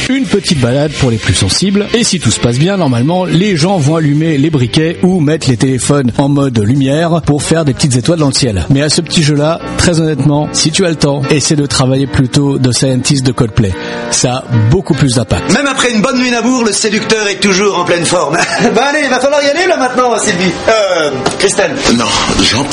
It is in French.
une petite balade pour les plus sensibles, et si tout se passe bien, normalement, les gens vont allumer les briquets ou mettre les téléphones en mode lumière pour faire des petites étoiles dans le ciel. Mais à ce petit jeu-là, très honnêtement, si tu as le temps, essaie de travailler plutôt The Scientist de Coldplay. Ça a beaucoup plus d'impact. Même après une bonne nuit d'amour, le séducteur est toujours en pleine forme. Bah allez, il va falloir y aller là maintenant, Sylvie. Christelle. Non, Jean-Pierre.